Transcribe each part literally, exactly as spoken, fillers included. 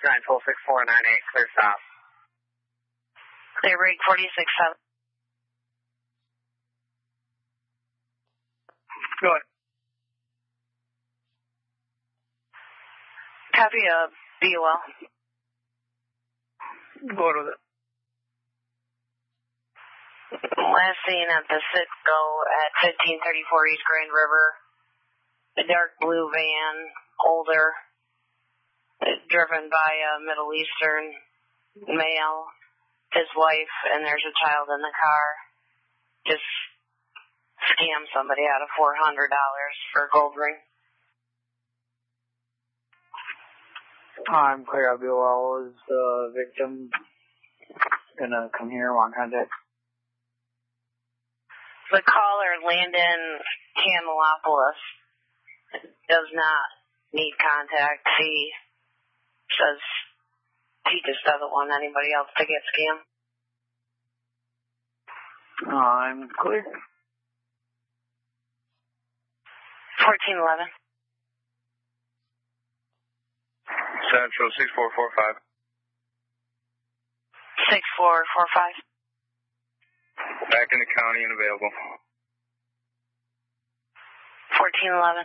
nine twelve six four nine eight, clear stop. Clear break forty-six seven. Go ahead. Copy a B O L. Go ahead with it. Last seen at the Citgo at fifteen thirty-four East Grand River. A dark blue van, older, driven by a Middle Eastern male, his wife, and there's a child in the car. Just scam somebody out of four hundred dollars for a gold ring. I'm clear. B O L. Is the victim gonna come here, want contact? The caller, Landon Camelopoulos, does not need contact. He says he just doesn't want anybody else to get scammed. I'm clear. fourteen eleven. Central six four four five. six four four five. Back in the county and available. fourteen eleven.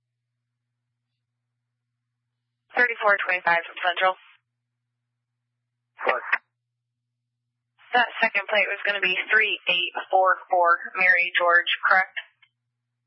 thirty-four twenty-five from Central. What? That second plate was going to be three eight four four, Mary George, correct?